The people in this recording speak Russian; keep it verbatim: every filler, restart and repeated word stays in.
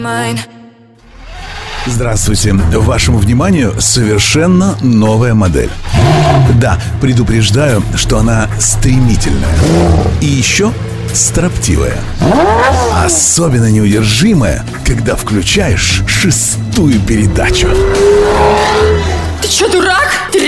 Здравствуйте. Вашему вниманию совершенно новая модель. Да, предупреждаю, что она стремительная. И еще строптивая. Особенно неудержимая, когда включаешь шестую передачу. Ты что, дурак?